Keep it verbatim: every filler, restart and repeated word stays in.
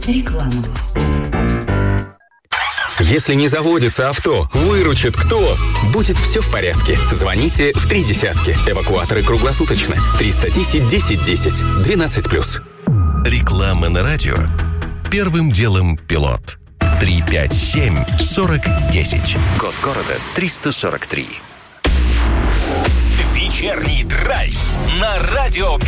Реклама. Если не заводится авто, выручит кто? Будет все в порядке. Звоните в три десятки. Эвакуаторы круглосуточно. триста десять десять десять. двенадцать плюс. Реклама на радио. Первым делом пилот. три пять семь сорок десять. Код города триста сорок три. Вечерний драйв на радио.